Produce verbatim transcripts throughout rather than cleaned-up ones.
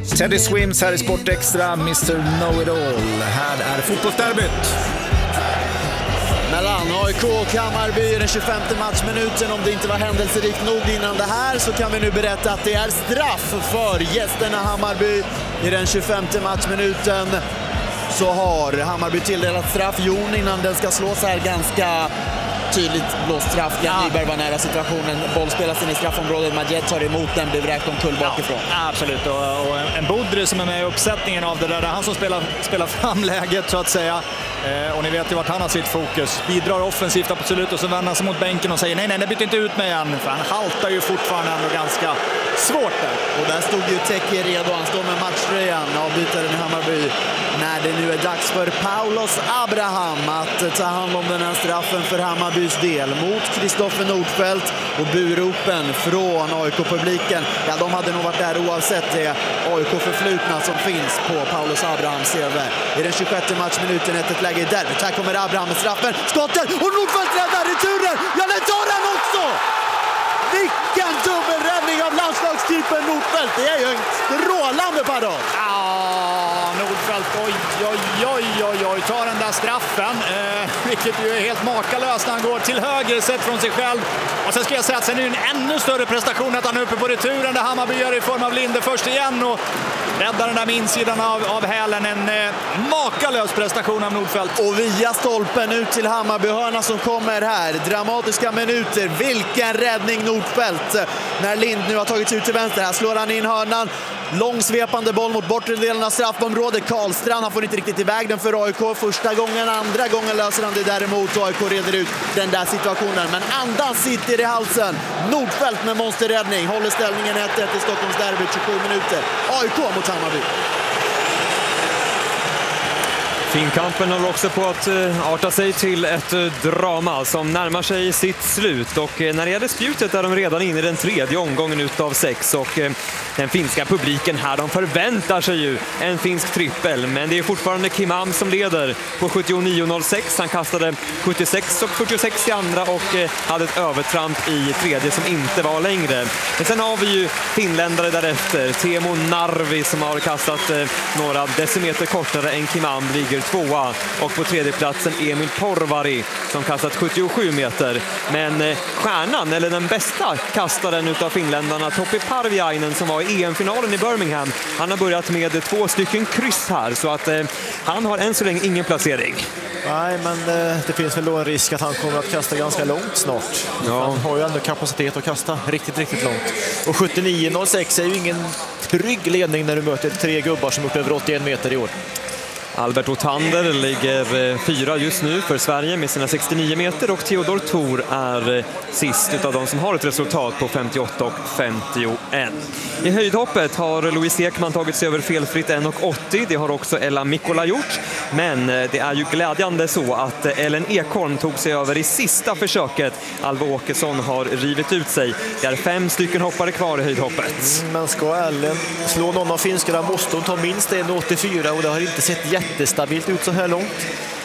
Teddy Swims här i Sport Extra, mister Know-It-All. Här är fotbollsderbyt mellan A I K och Hammarby i den tjugofemte matchminuten. Om det inte var händelserikt nog innan det här så kan vi nu berätta att det är straff för gästerna Hammarby. I den tjugofemte matchminuten så har Hammarby tilldelat straff. Jon, innan den ska slås här ganska tydligt blåst straff. Jan ja. Nyberg var nära situationen. Boll spelas in i straffområdet. Majed tar emot den, blir vräkt omkull bakifrån. Ja, absolut. Och, och en Bodri som är med i uppsättningen av det där. Han som spelar, spelar fram läget så att säga. Eh, och ni vet ju vart han har sitt fokus. Bidrar offensivt absolut och så vänder han sig mot bänken och säger nej, nej, det byter inte ut mig än. För han haltar ju fortfarande ändå ganska svårt där. Och där stod ju Teki redo. Han står med matchtröjan, avbytaren i Hammarby. När det nu är dags för Paulos Abraham att ta hand om den här straffen för Hammarbys del mot Kristoffer Nordfeldt, och buropen från A I K-publiken, ja, de hade nog varit där oavsett det A I K-förflutna som finns på Paulos Abrahams C V. I den tjugosjätte matchminuten ett läge i derbyt. Här kommer Abraham med straffen, skottet och Nordfeldt räddar returen. Ja, den tar han också! Vilken dubbelräddning av landslagskeeper Nordfeldt. Det är ju en strålande parad. Ja, Nordfeldt, oj, oj, oj, oj, oj, tar den där straffen. Eh, vilket ju är helt makalöst när han går till höger sett från sig själv. Och sen ska jag säga att sen är det en ännu större prestation att han är uppe på returen där Hammarby gör i form av Linde först igen och räddar den där med insidan av, av hälen. En eh, makalös prestation av Nordfeldt. Och via stolpen ut till Hammarbyhörna som kommer här. Dramatiska minuter. Vilken räddning Nordfeldt. När Lind nu har tagits ut till vänster. Här slår han in hörnan. Långsvepande boll mot bortre delen av straffområdet. Karlstrand, han får inte riktigt iväg den för A I K första gången. Andra gången löser han det däremot. A I K reder ut den där situationen. Men andan sitter i halsen. Nordfeldt med monsterräddning. Håller ställningen ett ett i Stockholms derby. tjugosju minuter. A I K mot Hammarby. Finkampen håller också på att uh, arta sig till ett uh, drama som närmar sig sitt slut. Och uh, när det gäller spjutet är de redan inne i den tredje omgången utav sex. Och uh, den finska publiken här, de förväntar sig ju en finsk trippel. Men det är fortfarande Kim Am som leder på sjuttionio noll sex. Han kastade sjuttiosex och fyrtiosex i andra och uh, hade ett övertramp i tredje som inte var längre. Men sen har vi ju finländare därefter. Teemu Narvi som har kastat uh, några decimeter kortare än Kim Am ligger tvåa, och på tredje platsen Emil Porvari som kastat sjuttiosju meter. Men eh, stjärnan, eller den bästa kastaren utav finländarna, Topi Parviainen, som var i E M-finalen i Birmingham, han har börjat med två stycken kryss här, så att eh, han har än så länge ingen placering. Nej, men eh, det finns väl då en risk att han kommer att kasta ganska långt snart. Ja. Han har ju ändå kapacitet att kasta riktigt, riktigt långt. Och sjuttionio noll sex är ju ingen trygg ledning när du möter tre gubbar som gjort över åttioen meter i år. Albert Otander ligger fyra just nu för Sverige med sina sextionio meter, och Theodor Thor är sist utav de som har ett resultat på femtioåtta och femtioen. I höjdhoppet har Louise Ekman tagit sig över felfritt en åttio. Det har också Ella Mikkola gjort. Men det är ju glädjande så att Ellen Ekholm tog sig över i sista försöket. Alva Åkesson har rivit ut sig. Det är fem stycken hoppare kvar i höjdhoppet. Mm, men ska Ellen slå någon av finskarna måste hon ta minst en åttiofyra, och det har inte sett jättestabilt ut så här långt.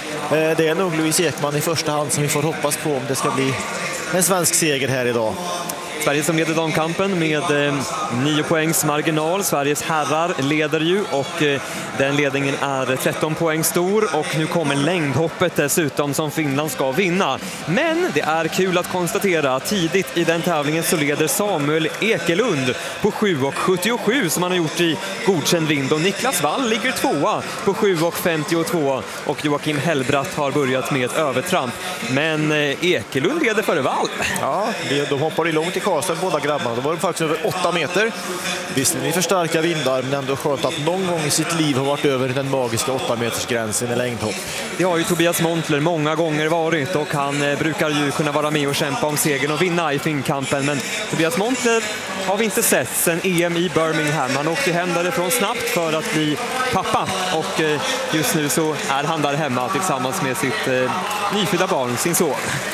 Det är nog Louise Ekman i första hand som vi får hoppas på om det ska bli en svensk seger här idag. Sverige som leder damkampen med eh, nio poängs marginal. Sveriges herrar leder ju, och eh, den ledningen är tretton poäng stor, och nu kommer längdhoppet dessutom som Finland ska vinna. Men det är kul att konstatera tidigt i den tävlingen så leder Samuel Ekelund på sju och sjuttiosju som han har gjort i godkänd vind, och Niklas Wall ligger tvåa på sju och femtiotvå, och Joakim Hellbratt har börjat med ett övertramp. Men eh, Ekelund leder före Wall. Ja, de hoppar i långt i Karlstad, båda grabbarna. De var faktiskt över åtta meter. Visserligen i för starka vindar, men ändå skönt att någon gång i sitt liv har varit över den magiska åtta meters gränsen i längdhopp. Det har ju Tobias Montler många gånger varit, och han eh, brukar ju kunna vara med och kämpa om segern och vinna i finkampen. Men Tobias Montler har vi inte sett sedan E M i Birmingham. Han åkte hem därifrån snabbt för att bli pappa, och eh, just nu så är han där hemma tillsammans med sitt eh, nyfödda barn, sin son.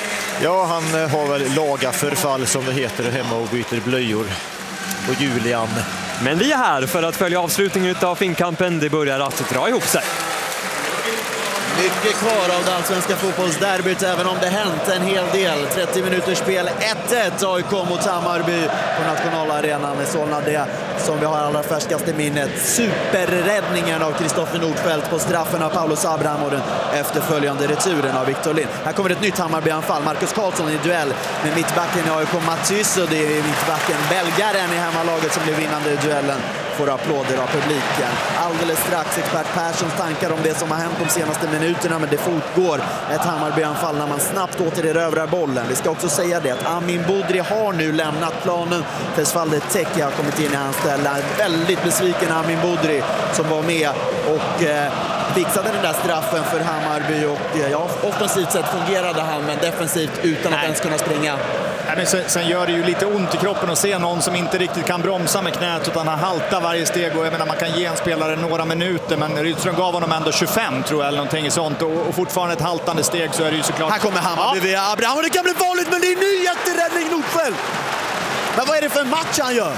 Ja, han har väl laga förfall som det heter hemma och byter blöjor. Och Julian. Men vi är här för att följa avslutningen av finkampen. Det börjar att dra ihop sig. Mycket kvar av det allsvenska fotbollsderbyt, även om det hänt en hel del. trettio minuters spel, ett ett A I K mot Hammarby på nationalarenan i Solna. Det som vi har allra färskaste minnet. Superräddningen av Kristoffer Nordfeldt på straffen av Paulus Abraham och den efterföljande returen av Victor Lind. Här kommer ett nytt Hammarby-anfall. Marcus Karlsson i duell med mittbacken i A I K Matys, och det är mittbacken belgaren i hemmalaget som blir vinnande i duellen. Får applåder av publiken. Alldeles strax expert Perssons tankar om det som har hänt de senaste minuterna, men det fortgår ett Hammarby-anfall när man snabbt återerövrar bollen. Vi ska också säga det att Amin Budri har nu lämnat planen. Fesvalde Teki har kommit in i hans ställe. Väldigt besviken Amin Budri som var med och eh, fixade den där straffen för Hammarby, och eh, ja, offensivt sett fungerade han, men defensivt utan att ens kunna springa. Nej, men sen, sen gör det ju lite ont i kroppen att se någon som inte riktigt kan bromsa med knät, utan han haltar varje steg, och jag menar, man kan ge en spelare några minuter, men Rydström gav honom ändå tjugofem tror jag eller någonting sånt, och, och fortfarande ett haltande steg, så är det ju såklart. Här kommer Hammarby via Abraham, och det kan bli vanligt, men det är en ny jätteräddning Nordfeldt. Men vad är det för match han gör?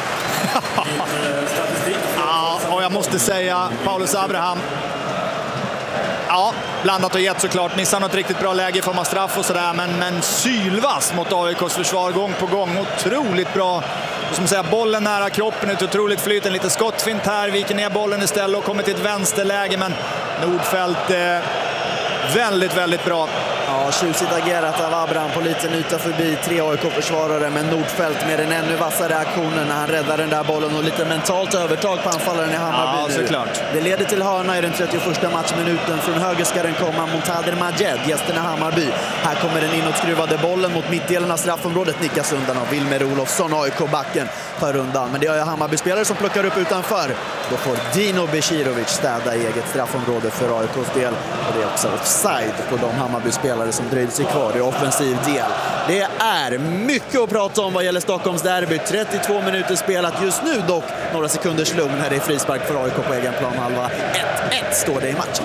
Ja, och jag måste säga Paulus Abraham, ja, blandat och gett såklart. Missar något riktigt bra läge i form av straff och sådär, men, men sylvass mot A I K:s försvar gång på gång. Otroligt bra. Och som säger, bollen nära kroppen, ett otroligt flyt, en lite skottfint här, viker ner bollen istället och kommer till ett vänsterläge, men Nordfeldt eh, väldigt, väldigt bra. Ja, tjusigt agerat av Abraham på liten yta förbi tre A I K-försvarare, men Nordfeldt med en ännu vassare aktionen när han räddar den där bollen och lite mentalt övertag på anfallaren i Hammarby. Ja, såklart. Det leder till hörna i den trettioförsta matchminuten. Från höger ska den komma Montader Majed, gästerna Hammarby. Här kommer den inåtskruvade bollen mot mittdelen av straffområdet, nickas undan av Wilmer Olofsson. A I K-backen tar undan, men det är Hammarby-spelare som plockar upp utanför. Då får Dino Besirovic städa i eget straffområde för A I K:s del, och det är också offside på de Hammarby-spelare som dröjde sig kvar i offensiv del. Det är mycket att prata om vad gäller Stockholms derby. trettiotvå minuter spelat just nu, dock några sekunders lugn här i frispark för A I K på egen plan halva. ett ett står det i matchen.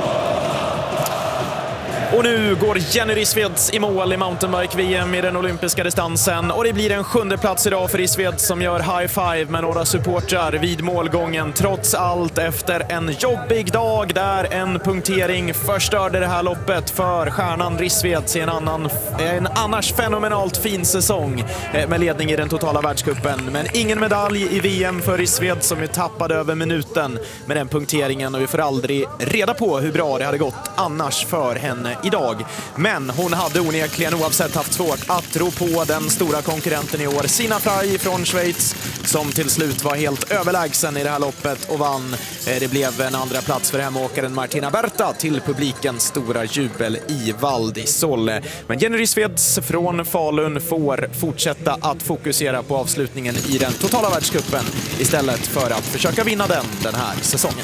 Och nu går Jenny Rissveds i mål i mountainbike-V M i den olympiska distansen. Och det blir en sjunde plats idag för Rissved som gör high five med några supportrar vid målgången. Trots allt efter en jobbig dag där en punktering förstörde det här loppet för stjärnan Rissved i en, annan, en annars fenomenalt fin säsong med ledning i den totala världscupen. Men ingen medalj i V M för Rissved som är tappad över minuten med den punkteringen, och vi får aldrig reda på hur bra det hade gått annars för henne idag. Men hon hade onekligen oavsett haft svårt att rå på den stora konkurrenten i år, Sina Frey från Schweiz, som till slut var helt överlägsen i det här loppet och vann. Det blev en andra plats för hemåkaren Martina Berta till publikens stora jubel i Val di Sole. Men Jenny Rissveds från Falun får fortsätta att fokusera på avslutningen i den totala världscupen istället för att försöka vinna den den här säsongen.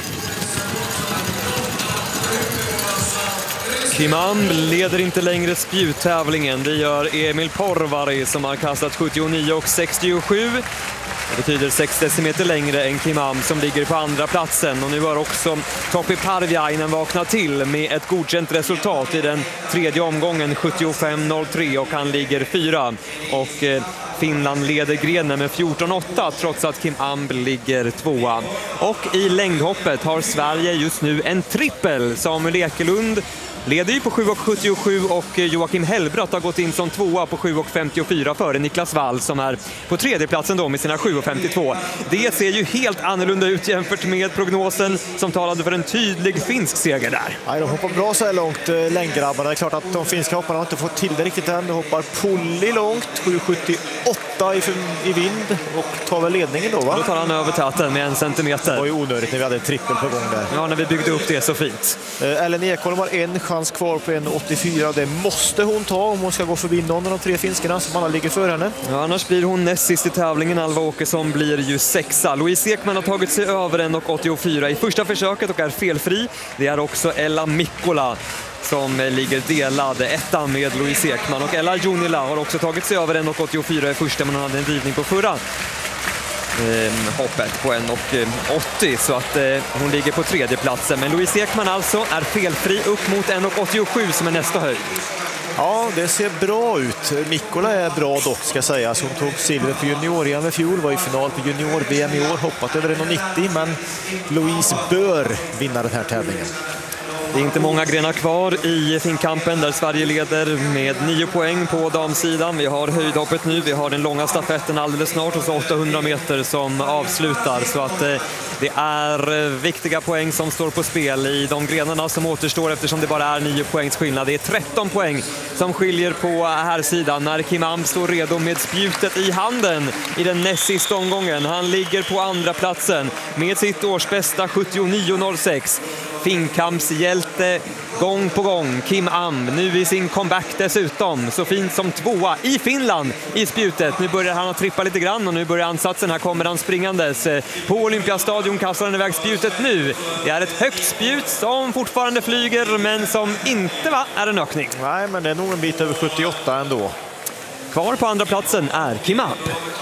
Kim Amb leder inte längre spjuttävlingen. Det gör Emil Porvari som har kastat sjuttionio och sextiosju. Det betyder sex decimeter längre än Kim Amb som ligger på andra platsen. Och nu har också Topi Parviainen vaknat till med ett godkänt resultat i den tredje omgången, sjuttiofem noll tre, och han ligger fyra. Och eh, Finland leder grenen med fjorton åtta trots att Kim Amb ligger tvåa. Och i längdhoppet har Sverige just nu en trippel. Samuel Ekelund leder ju på sju sjuttiosju och Joakim Hellbratt har gått in som tvåa på sju femtiofyra före Niklas Wall som är på tredjeplatsen då med sina sju femtiotvå. Det ser ju helt annorlunda ut jämfört med prognosen som talade för en tydlig finsk seger där. Ja, de hoppar bra så här långt, längdgrabbarna. Det är klart att de finska hopparna har inte fått till det riktigt än. De hoppar Pulli långt, sju sjuttioåtta i, i vind, och tar väl ledningen då, va? Då tar han över täten med en centimeter. Det var ju onödigt när vi hade trippel på gång där. Ja, när vi byggde upp det så fint. Ellen Ekholm har en chans kvar på en åttiofyra. Det måste hon ta om hon ska gå förbi någon av de tre finskarna som alla ligger för henne. Ja, annars blir hon näst sist i tävlingen. Alva Åkesson blir ju sexa. Louise Ekman har tagit sig över en åttiofyra i första försöket och är felfri. Det är också Ella Mikkola som ligger delad etta med Louise Ekman. Och Ella Junila har också tagit sig över en åttiofyra i första, men hon hade en drivning på förra eh, hoppet på en åttio, så att eh, hon ligger på tredje platsen. Men Louise Ekman alltså är felfri upp mot en åttiosju som är nästa höjd. Ja, det ser bra ut. Mikkola är bra dock, ska sägas. Hon tog silver på junior-E M i fjol, var i final på junior-V M i år, hoppat över en nittio, men Louise bör vinna den här tävlingen. Det är inte många grenar kvar i finnkampen där Sverige leder med nio poäng på damsidan. Vi har höjdhoppet nu, vi har den långa stafetten alldeles snart och så åttahundra meter som avslutar. Så att eh, det är viktiga poäng som står på spel i de grenarna som återstår eftersom det bara är nio poängs skillnad. Det är tretton poäng som skiljer på här sidan när Kim Am står redo med spjutet i handen i den näst sista omgången. Han ligger på andra platsen med sitt årsbästa sjuttionio noll sex. Finnkampshjälte gång på gång. Kim Am nu i sin comeback dessutom. Så fint som tvåa i Finland i spjutet. Nu börjar han att trippa lite grann och nu börjar ansatsen. Här kommer han springandes. På Olympiastadion kastar han iväg spjutet nu. Det är ett högt spjut som fortfarande flyger men som inte va, är en ökning. Nej, men det är nog en bit över sjuttioåtta ändå. Kvar på andra platsen är Kim Am.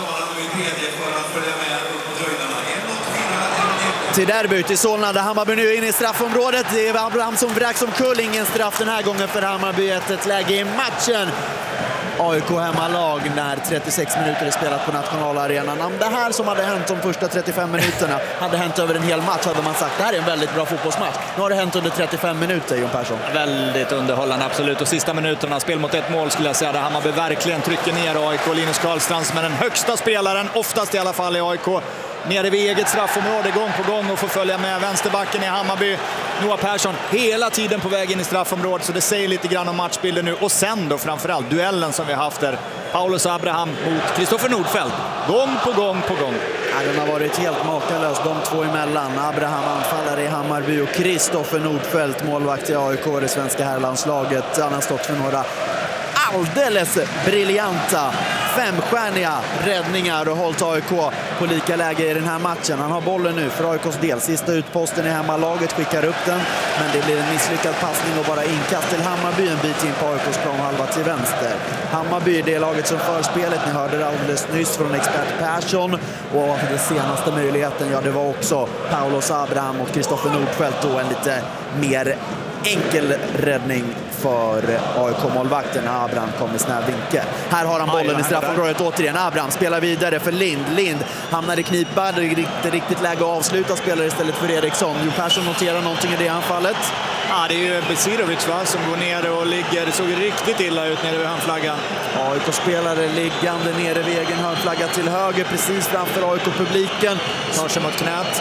Till derbyt i Solna där Hammarby nu är inne i straffområdet. Det är Abraham som vräks som kull. Ingen straff den här gången för Hammarby. Ett, ett läge i matchen. A I K hemmalag när trettiosex minuter är spelat på nationalarenan. Om det här som hade hänt de första trettiofem minuterna hade hänt över en hel match hade man sagt det här är en väldigt bra fotbollsmatch. Nu har det hänt under trettiofem minuter, Jon Persson. Väldigt underhållande, absolut. Och sista minuterna, spel mot ett mål skulle jag säga, där Hammarby verkligen trycker ner A I K. Linus Karlstrand som är den högsta spelaren, oftast i alla fall i A I K. Nere vid eget straffområde gång på gång och får följa med vänsterbacken i Hammarby. Noah Persson hela tiden på väg in i straffområdet, så det säger lite grann om matchbilden nu. Och sen då framförallt duellen som vi har haft där. Paulus Abraham mot Kristoffer Nordfeldt. Gång på gång på gång. Ja, den har varit helt makalös, de två emellan. Abraham anfallare i Hammarby och Kristoffer Nordfeldt, målvakt i A I K, det svenska herrlandslaget. Han har stått för några alldeles briljanta femstjärniga räddningar och hållit A I K på lika läge i den här matchen. Han har bollen nu för A I K:s del. Sista utposten i hemmalaget, skickar upp den, men det blir en misslyckad passning och bara inkast till Hammarby en bit in på A I K:s planhalva till vänster. Hammarby är det laget som för spelet. Ni hörde det alldeles nyss från expert Persson, och den senaste möjligheten, ja det var också Paulus Abraham mot Kristoffer Nordfeldt och en lite mer enkel räddning för A I K-målvakten. Abraham kommer snäv vinkel. Här har han bollen i straffområdet återigen. Abraham spelar vidare för Lind. Lind hamnar i knipa. Det är inte riktigt läge att avsluta. Spelar istället för Eriksson. Jo Persson noterar någonting i det anfallet. Ja, det är ju Besirovic va, som går ner och ligger. Det såg riktigt illa ut nere vid hörnflaggan. A I K-spelare liggande nere vid egen hörnflagga till höger, precis framför A I K-publiken. Tar sig mot knät.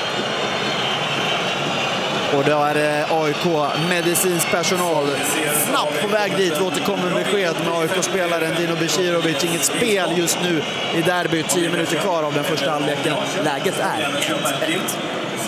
Och då är det A I K medicinsk personal snabbt på väg dit. Vi återkommer besked med A I K-spelaren Dino Besirovic. Inget spel just nu i derbyt. tio minuter kvar av den första halvleken. Läget är ett ett.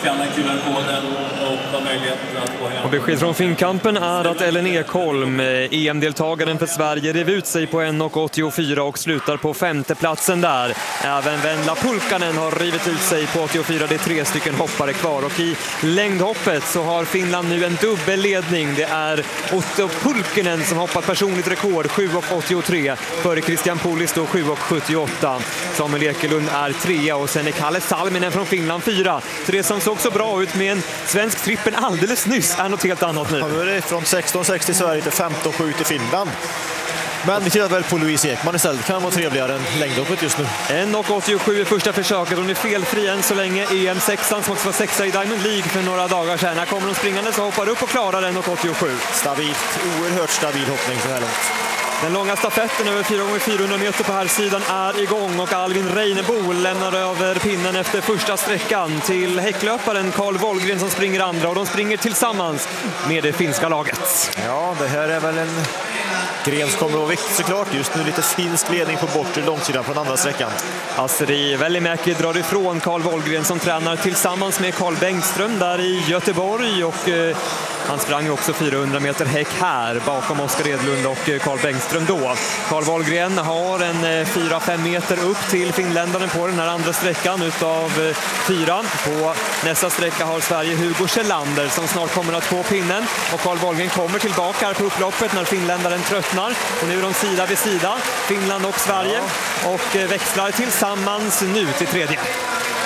Och besked från Finnkampen är att Ellen Ekholm, E M-deltagaren för Sverige, rev ut sig på en åttiofyra och slutar på femteplatsen där. Även Venla Pulkkanen har rivit ut sig på åttiofyra. Det är tre stycken hoppare kvar. Och i längdhoppet så har Finland nu en dubbelledning. Det är Otto Pulkkinen som hoppat personligt rekord, sju åttiotre. Före Christian Pulis då sju sjuttioåtta. Samuel Ekelund är trea och sen är Kalle Salminen från Finland fyra. Så det som såg så bra ut med en svensk trippel alldeles nyss är något helt annat nu. Ja, nu är det från sexton sex till Sverige till femton sju till Finland. Men vi tittar väl på Louise Ekman istället. Kan vara trevligare än längdhoppet just nu. en åttiosju i första försöket. Hon är felfri än så länge. E M sexan som också var sexa i Diamond League för några dagar sedan. Här kommer hon springande så hoppar upp och klarar en åttiosju. Stabilt, oerhört stabil hoppning så här långt. Den långa stafetten över fyra gånger fyrahundra meter på här sidan är igång och Alvin Reinebo lämnar över pinnen efter första sträckan till häcklöparen Carl Wollgren som springer andra, och de springer tillsammans med det finska laget. Ja, det här är väl en gren som kommer att vara viktigt såklart. Just nu lite finsk ledning på bortre långsidan på den andra sträckan. Asri Välimäki drar ifrån Carl Wollgren som tränar tillsammans med Carl Bengtström där i Göteborg, och eh, han sprang också fyrahundra meter häck här bakom Oskar Edlund och Carl Bengtström då. Carl Wollgren har en fyra fem meter upp till finländaren på den här andra sträckan utav fyra. På nästa sträcka har Sverige Hugo Kjellander som snart kommer att få pinnen, och Carl Wollgren kommer tillbaka här på upploppet när finländaren tröttnar. Och nu är de sida vid sida, Finland och Sverige, och växlar tillsammans nu till tredje.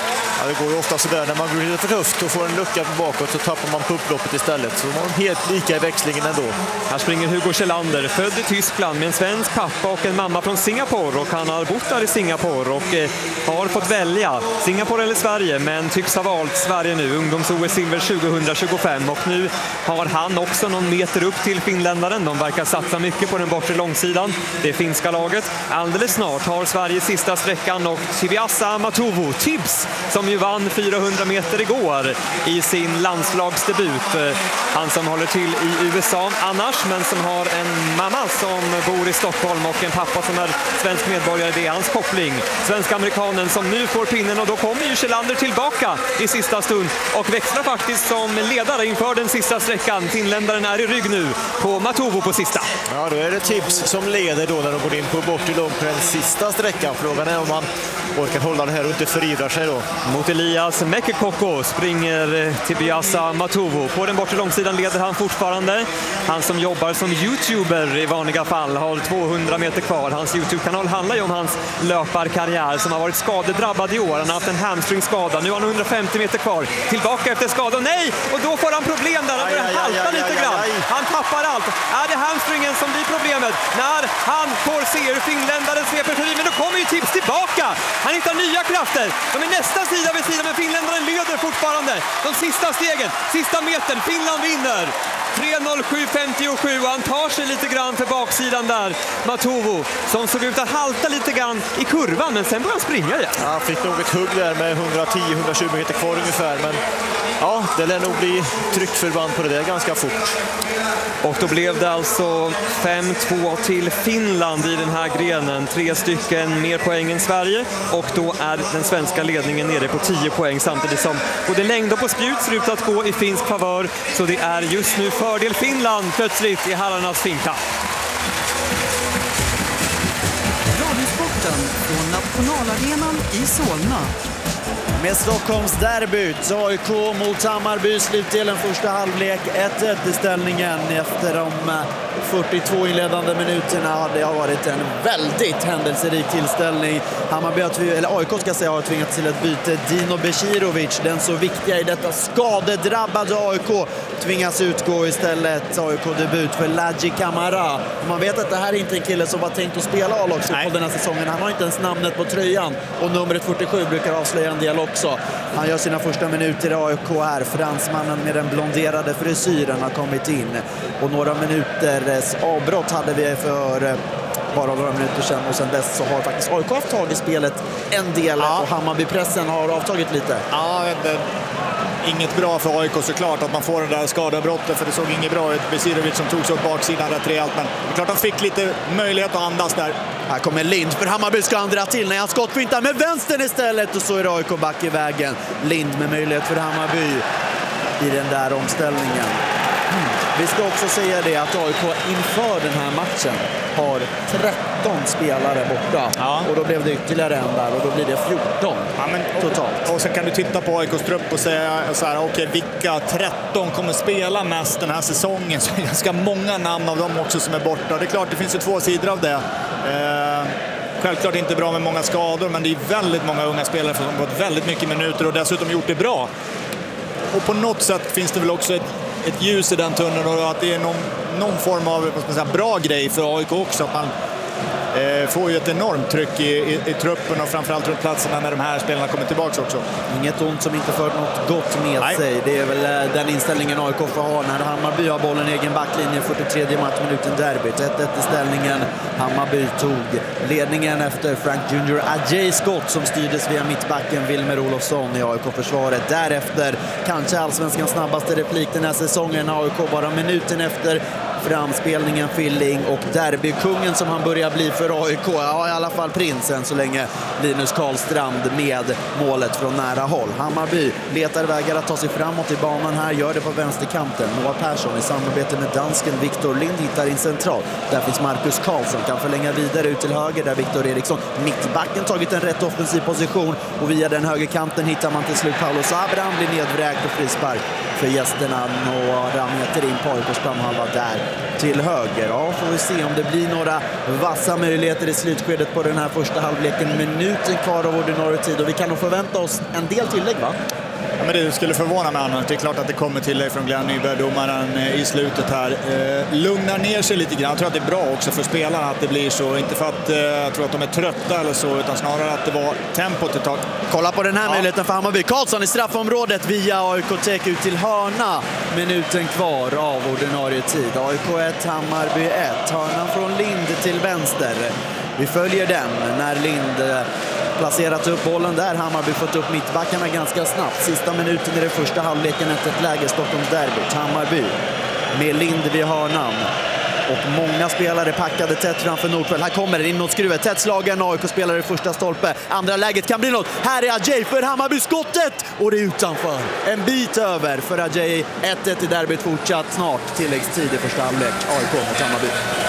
Ja, det går ju ofta sådär när man går lite för tufft och får en lucka bakåt så tappar man på upploppet istället. Så de var helt lika i växlingen ändå. Här springer Hugo Kjellander, född i Tyskland med en svensk pappa och en mamma från Singapore. Och han har bott där i Singapore och eh, har fått välja Singapore eller Sverige, men tycks ha valt Sverige nu. Ungdoms-O S-silver tjugohundratjugofem och nu har han också någon meter upp till finländaren. De verkar satsa mycket på den bortre långsidan. Det finska laget. Alldeles snart har Sverige sista sträckan och Tibiasa Matovu, Tibbs, som ju vann fyrahundra meter igår i sin landslagsdebut. Han som håller till i U S A annars, men som har en mamma som bor i Stockholm och en pappa som är svensk medborgare. Det är hans koppling. Svensk-amerikanen som nu får pinnen, och då kommer ju Kjellander tillbaka i sista stund och växlar faktiskt som ledare inför den sista sträckan. Finländaren är i rygg nu på Matovu på sista. Ja, då är det Tibbs som leder då när de går in på bort till långt på den sista sträckan. Frågan är om man orkar hålla det här och inte förivrar sig då. Mot Elias Mekekoko springer Tibiasa Matovu. På den bortre långsidan leder han fortfarande. Han som jobbar som youtuber i vanliga fall har tvåhundra meter kvar. Hans YouTube-kanal handlar ju om hans löparkarriär som har varit skadedrabbad i år. Han har haft en hamstringskada. Nu har han hundrafemtio meter kvar. Tillbaka efter skada. Nej! Och då får han problem där. Han börjar halta lite grann. Han tappar allt. Är det hamstringen som blir problemet? När han får se hur finländaren sveper förbi. Men då kommer ju Tibbs tillbaka. Han hittar nya krafter. De är nästan sida vid sida, men finländaren leder fortfarande. De sista stegen, sista metern. Finland vinner. tre noll sju femtiosju och han tar sig lite grann för baksidan där. Matovu som såg ut att halta lite grann i kurvan, men sen började han springa igen. Ja, han fick nog ett hugg där med hundratio till hundratjugo meter kvar ungefär, men ja, det lär nog bli tryckförband på det där ganska fort. Och då blev det alltså fem två till Finland i den här grenen. Tre stycken mer poäng än Sverige och då är den svenska ledningen nere på tio poäng samtidigt som både längd och på spjut ser ut att gå i finsk favör. Så det är just nu fördel Finland plötsligt i herrarnas finkamp. Radiosporten från Nationalarenan i Solna. Med Stockholms derbyt, A I K mot Hammarby, slutdelen första halvlek, ett ett i ställningen efter de fyrtiotvå inledande minuterna. Det har varit en väldigt händelserik tillställning. Hammarby, eller A I K ska säga, har tvingats till ett byte. Dino Becirovic, den så viktiga i detta skadedrabbade A I K, tvingas utgå istället. A I K-debut för Ladji Camara. Man vet att det här är inte en kille som var tänkt att spela A-lagsfotboll den här säsongen. Han har inte ens namnet på tröjan och numret fyrtiosju brukar avslöja en del också. Han gör sina första minuter i A I K här. Fransmannen med den blonderade frisyren har kommit in. Och några minuters avbrott hade vi för bara några minuter sedan. Och sen dess så har faktiskt A I K haft tag i spelet en del. Ja. Och Hammarby-pressen har avtagit lite. Ja, det, inget bra för A I K såklart att man får det där skadebrottet. För det såg inget bra ut. Becirovic som tog sig åt baksidan rätt rejält. Men det är klart han fick lite möjlighet att andas där. Här kommer Lind för Hammarby, ska han dra till när han skottfintar med vänstern istället och så är A I K back i vägen. Lind med möjlighet för Hammarby i den där omställningen. Mm. Vi ska också säga det att A I K inför den här matchen har tretton spelare borta. Ja. Och då blev det ytterligare en där och då blir det fjorton ja, men, och, totalt. Och sen kan du titta på A I K:s trupp och säga så här, okej, okay, vilka tretton kommer spela mest den här säsongen? Så det är ganska många namn av dem också som är borta. Det är klart, det finns ju två sidor av det. Eh, självklart inte bra med många skador, men det är väldigt många unga spelare som har fått väldigt mycket minuter och dessutom gjort det bra. Och på något sätt finns det väl också ett ett ljus i den tunneln och att det är någon, någon form av vad ska man säga, bra grej för A I K också. Att man eh, får ju ett enormt tryck i, i, i truppen och framförallt runt platserna när de här spelarna kommer tillbaka också. Inget ont som inte fört något gott med Nej. sig. Det är väl eh, den inställningen A I K får ha när Hammarby har bollen i egen backlinje. fyrtiotredje matchminuten derbyt. ett ett i ställningen. Hammarby tog ledningen efter Frank Junior Ajay skott som styrdes via mittbacken Wilmer Olofsson i A I K-försvaret. Därefter kanske allsvenskans snabbaste replik den här säsongen. A I K bara minuten efter framspelningen Filling och derbykungen som han börjar bli för A I K. Ja, i alla fall prinsen så länge Linus Karlstrand med målet från nära håll. Hammarby letar vägar att ta sig framåt i banan här, gör det på vänsterkanten. Noah Persson i samarbete med dansken Victor Lind hittar in central. Där finns Marcus Karlsson, kan förlänga vidare ut till höger där Victor Eriksson, mittbacken, tagit en rätt offensiv position och via den högerkanten hittar man till slut Paulos Abraham, blir nedvräkt och frispark för gästerna. Några meter in på A I K:s planhalva där till höger. Ja, får vi se om det blir några vassa möjligheter i slutskedet på den här första halvleken. Minuten kvar av ordinarie tid och vi kan nog förvänta oss en del tillägg, va? Ja, men det skulle förvåna mig annars. Det är klart att det kommer tillägg från Glenn Nyberg, domaren i slutet här. Eh, lugnar ner sig lite grann. Jag tror att det är bra också för spelarna att det blir så. Inte för att eh, jag tror att de är trötta eller så, utan snarare att det var tempot ett tag. Kolla på den här ja. möjligheten för Hammarby. Karlsson i straffområdet via A I K-tek ut till hörna. Minuten kvar av ordinarie tid. A I K ett, Hammarby ett. Hörnan från Lind till vänster. Vi följer den när Lind placerat upp bollen där. Hammarby fått upp mittbackarna ganska snabbt. Sista minuten i den första halvleken, ett läge Stockholms derbyt. Hammarby med Lind vid hörnan. Och många spelare packade tätt framför Nordfäll. Här kommer det in något skruvet. Tätt slagen A I K-spelare i första stolpe. Andra läget kan bli något. Här är Ajay för Hammarby skottet. Och det är utanför. En bit över för Ajay. ett ett i derbyt fortsatt snart. Tilläggstid i första halvlek. A I K mot Hammarby.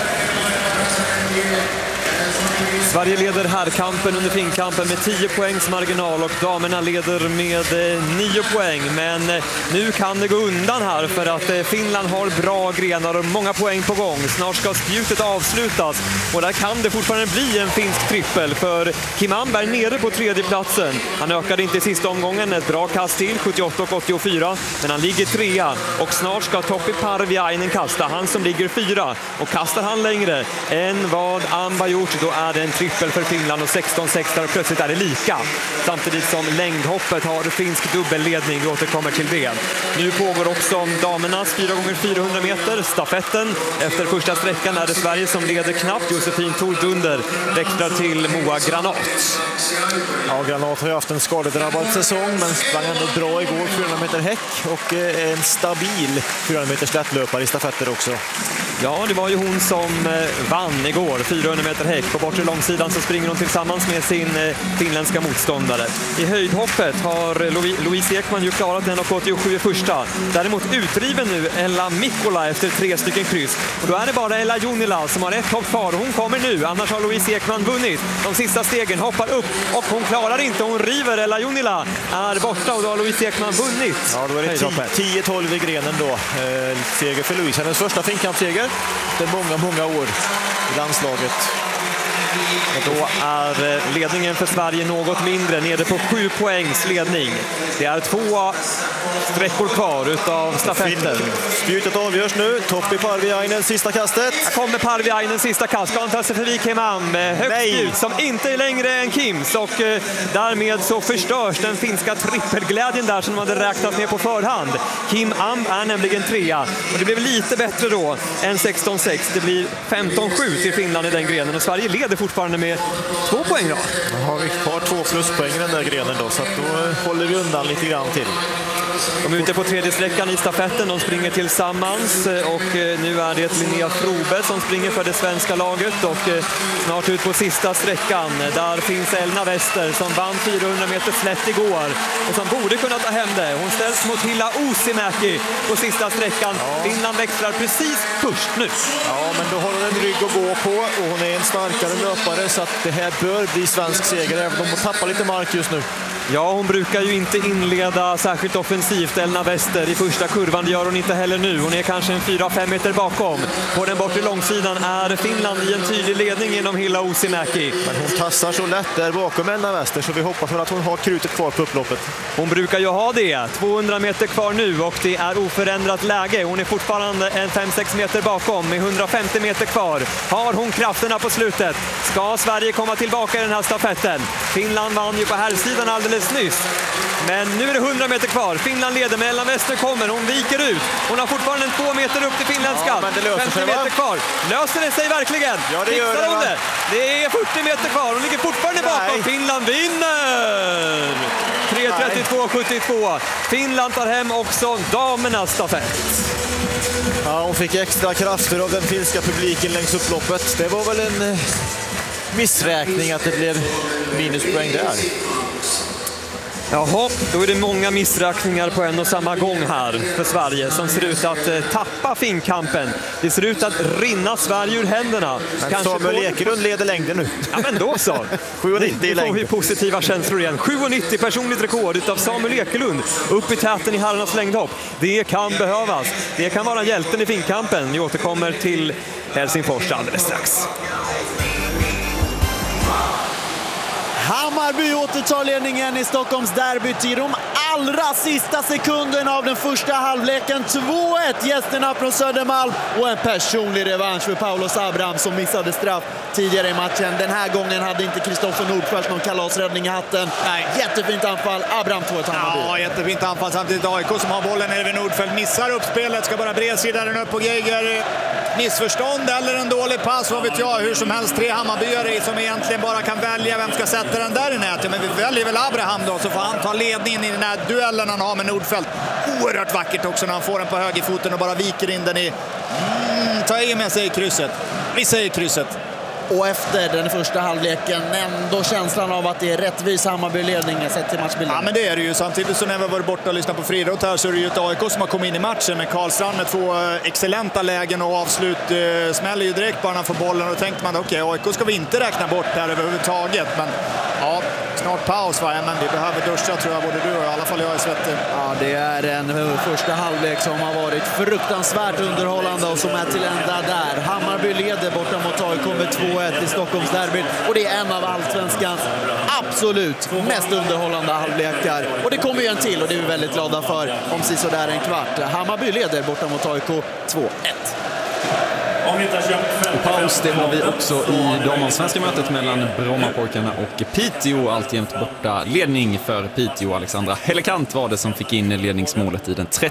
Sverige leder herrkampen under finkampen med tio poängs marginal och damerna leder med nio poäng. Men nu kan det gå undan här för att Finland har bra grenar och många poäng på gång. Snart ska spjutet avslutas och där kan det fortfarande bli en finsk trippel för Kim Amberg nere på tredje platsen. Han ökade inte i sista omgången, ett bra kast till, sjuttioåtta och åttiofyra, men han ligger trea och snart ska Toppi Parviainen kasta, han som ligger fyra. Och kastar han längre än vad Amba gjort, då är det en trippel för Finland och sexton sex där och plötsligt är det lika. Samtidigt som längdhoppet har finsk dubbelledning, vi återkommer till det. Nu pågår också damernas fyra gånger fyrahundra meter stafetten. Efter första sträckan är det Sverige som leder knappt. Josefin Thor Dunder växlar till Moa Granat. Ja, Granat har ju haft en skadedrabbad säsong men sprang ändå bra igår, fyrahundra meter häck och en stabil fyrahundra meter slättlöpare i stafetter också. Ja, det var ju hon som vann igår, fyrahundra meter häck. På bortre långsidan så springer hon tillsammans med sin finländska motståndare. I höjdhoppet har Louise Ekman ju klarat en åttiosju i första. Däremot utriven nu Ella Mikkola efter tre stycken kryss. Och då är det bara Ella Junila som har ett hopp kvar. Hon kommer nu, annars har Louise Ekman vunnit. De sista stegen hoppar upp och hon klarar inte. Hon river. Ella Junila är borta och då har Louise Ekman vunnit. Ja, då är det tio tolv i grenen då. Eh, seger för Louise. Hennes första finkampsseger. Det är många, många år i landslaget. Och då är ledningen för Sverige något mindre, nere på sju poängs ledning. Det är två sträckor kvar utav stafetten. Spjutet avgörs nu. Toppi Parviainen, sista kastet. Här kommer Parviainen, sista kast. Ska han ta sig förbi Kim Am. Högt spjut som inte är längre än Kims. Och eh, därmed så förstörs den finska trippelglädjen där som de hade räknat med på förhand. Kim Am är nämligen trea. Och det blev lite bättre då än sexton sex. Det blir femton sju till Finland i den grenen. Och Sverige leder fortfarande med två poäng då. Ja, vi har två pluspoäng i den där grenen då, så att då håller vi undan lite grann till. De är ute på tredje sträckan i stafetten, de springer tillsammans och nu är det Linnea Frobe som springer för det svenska laget och snart ut på sista sträckan. Där finns Elna Wester som vann fyrahundra meter slätt igår och som borde kunna ta hem det. Hon ställs mot Hilla Uusimäki på sista sträckan. Ja. Finland växlar precis först nu. Ja, men då har hon en rygg att gå på och hon är en starkare löpare så att det här bör bli svensk seger även om hon tappar lite mark just nu. Ja, hon brukar ju inte inleda särskilt offensivt, Elna Wester, i första kurvan. Det gör hon inte heller nu. Hon är kanske en fyra fem meter bakom. På den bortre långsidan är Finland i en tydlig ledning genom Hilla Uusimäki. Men hon tassar så lätt där bakom Elna Wester så vi hoppas att hon har krutet kvar på upploppet. Hon brukar ju ha det. tvåhundra meter kvar nu och det är oförändrat läge. Hon är fortfarande en fem sex meter bakom med hundrafemtio meter kvar. Har hon krafterna på slutet? Ska Sverige komma tillbaka i den här stafetten? Finland vann ju på här sidan alldeles nyss. Men nu är det hundra meter kvar. Finland leder, men Elna Wester kommer. Hon viker ut. Hon har fortfarande två meter upp till finländska. Ja, femtio meter kvar. Löser det sig verkligen? Ja, det gör det, hon det. Det är fyrtio meter kvar. Hon ligger fortfarande bakom. Nej. Finland vinner! tre trettiotvå sjuttiotvå. Finland tar hem också damernas stafett. Ja, hon fick extra krafter av den finska publiken längs upploppet. Det var väl en missräkning att det blev minuspoäng där. Jaha, då är det många missräkningar på en och samma gång här för Sverige som ser ut att eh, tappa finkampen. Det ser ut att rinna Sverige ur händerna. Kanske Samuel på... Ekelund leder längden nu. Ja, men då så. sju nittio i längd. Nu får vi positiva känslor igen. sju nittio personligt rekord utav Samuel Ekelund upp i täten i herrarnas längdhopp. Det kan behövas. Det kan vara hjälten i finkampen. Vi återkommer till Helsingfors alldeles strax. Hammarby återtar ledningen i Stockholms derbyt i de allra sista sekunderna av den första halvleken. två ett gästerna från Södermalm och en personlig revansch för Paulos Abraham som missade straff tidigare i matchen. Den här gången hade inte Kristoffer Nordfeldt någon kalasräddning i hatten. Nej, jättefint anfall. Abraham två ett Hammarby. Ja, jättefint anfall samtidigt. A I K som har bollen nere vid Nordfeldt missar uppspelet. Ska bara bredsida den upp på Geiger. Missförstånd eller en dålig pass, vad vet jag. Hur som helst, tre Hammarbyare som egentligen bara kan välja vem ska sätta den där i nätet. Men vi väljer väl Abraham då, så får han ta ledningen i den här duellen han har med Nordfeldt. Oerhört vackert också när han får den på högerfoten och bara viker in den i... Mm, ta i med sig krysset. Vi säger krysset. Och efter den första halvleken ändå känslan av att det är rättvis Hammarby-ledning sett till matchbilden. Ja, men det är det ju. Samtidigt så när vi var borta och lyssnade på friidrott här så är det ju ett A I K som har kommit in i matchen med Karlstrand med två excellenta lägen och avslut eh, smäller ju direkt bara när han får bollen. Och då tänkte man okej, okay, A I K ska vi inte räkna bort här överhuvudtaget. Men ja, snart paus va? Men vi behöver duscha tror jag, både du och i alla fall jag är svettig. Ja, det är en första halvlek som har varit fruktansvärt underhållande och som är till ända där. Hammarby leder borta mot A I K med två ett i Stockholms derby och det är en av allsvenskans absolut mest underhållande halvlekar. Och det kommer ju en till och det är vi väldigt glada för om sisådär en kvart. Hammarby leder borta mot A I K två ett. Och paus, det har vi också i damallsvenska mötet mellan Brommapojkarna och Piteå. Alltjämt borta ledning för Piteå. Alexandra Hellekant var det som fick in ledningsmålet i den